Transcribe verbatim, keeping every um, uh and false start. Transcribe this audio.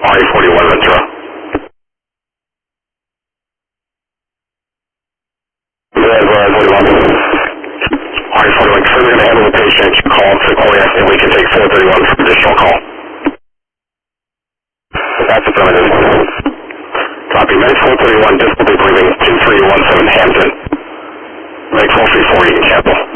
R E forty-one Ventura. Red, red, forty-one. R E forty-one, so we're going to handle the patient. You call to Coriac, and we can take four thirty-one for additional call. That's affirmative. Copy, Med four thirty-one, difficulty breathing, two three one seven Hampton. Med four three four, you can cancel.